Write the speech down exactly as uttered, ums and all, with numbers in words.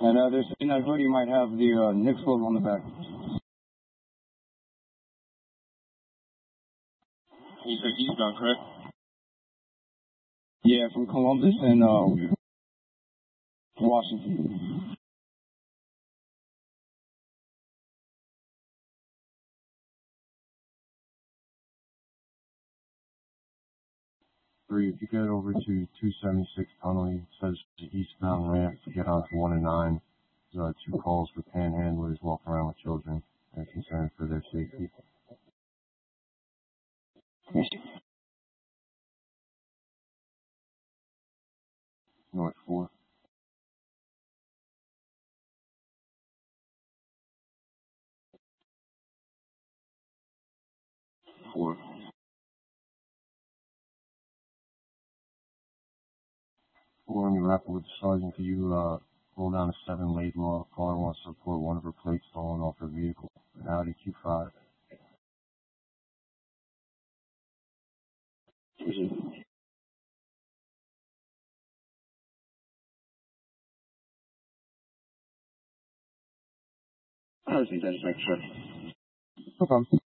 And uh, they're saying that hoodie might have the uh, Knicks logo on the back. You said eastbound, correct? Yeah, from Columbus and uh, Washington. Three, if you get over to two seventy-six Tunnel, it says the eastbound ramp to get onto one and nine. There's uh, two calls for panhandlers walking around with children. They're concerned for their safety. North four. Four. Four, on your rapid with the sergeant, could you uh, roll down a seven late law car wants to report one of her plates stolen off her vehicle? An Audi Q five. I don't think that's like sure. No problem.